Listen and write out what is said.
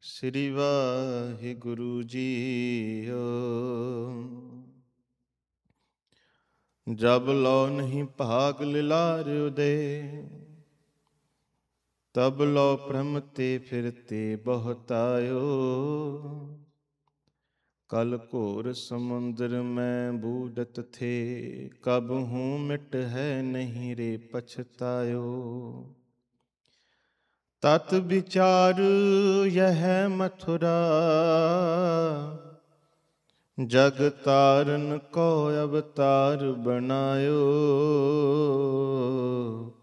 ਸ੍ਰੀ Waheguru JIO. ਜਬ ਲੋ ਨਹੀਂ ਭਾਗ ਲਿਲਾਰ ਉਦੇ, ਤਬ ਲੋ ਭ੍ਰਮ ਤੇ ਫਿਰਤੇ ਬਹੁਤਾਇਓ। ਕਲ ਘੋਰ ਸਮੁੰਦਰ ਮੈਂ ਬੂਡਤ ਥੇ, ਕਬ ਹੂੰ ਮਿਟ ਹੈ ਨਹੀਂ ਰੇ ਪਛਤਾਇਓ। ਤਤ ਵਿਚਾਰ ਯਹ ਮਥੁਰਾ, ਜਗ ਤਾਰਨ ਕੋ ਅਵਤਾਰ ਬਣਾਇਓ।